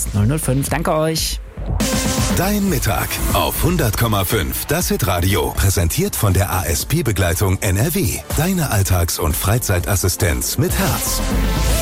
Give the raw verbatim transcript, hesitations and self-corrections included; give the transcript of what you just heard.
null null fünf. Danke euch. Dein Mittag auf hundert Komma fünf, das Hitradio. Präsentiert von der A S P-Begleitung N R W. Deine Alltags- und Freizeitassistenz mit Herz.